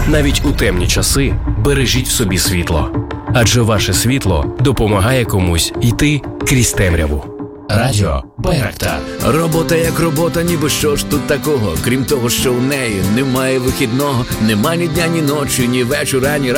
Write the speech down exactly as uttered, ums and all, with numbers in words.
Навіть у темні часи бережіть в собі світло. Адже ваше світло допомагає комусь йти крізь темряву. Радіо Байрактар. Робота як робота, ніби що ж тут такого? Крім того, що в неї немає вихідного, нема ні дня, ні ночі, ні вечора, ні